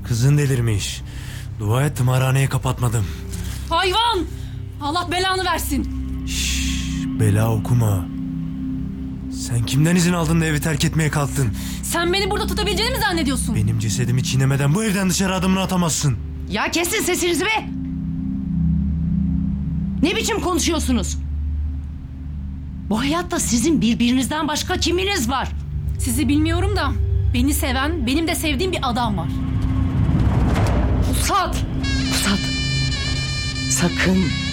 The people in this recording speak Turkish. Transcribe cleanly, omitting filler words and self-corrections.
Kızın delirmiş. Dua et tımarhaneyi kapatmadım. Hayvan! Allah belanı versin. Bela okuma. Sen kimden izin aldın da evi terk etmeye kalktın? Sen beni burada tutabileceğini mi zannediyorsun? Benim cesedimi çiğnemeden bu evden dışarı adımını atamazsın. Ya kesin sesinizi be! Ne biçim konuşuyorsunuz? Bu hayatta sizin birbirinizden başka kiminiz var? Sizi bilmiyorum da beni seven, benim de sevdiğim bir adam var. Pusat! Pusat! Sakın